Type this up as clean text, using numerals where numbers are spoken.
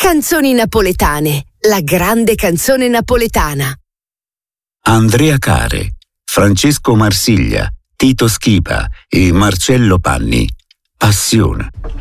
Canzoni napoletane, la grande canzone napoletana. Andrea Care, Francesco Marsiglia, Tito Schipa e Marcello Panni. Passione.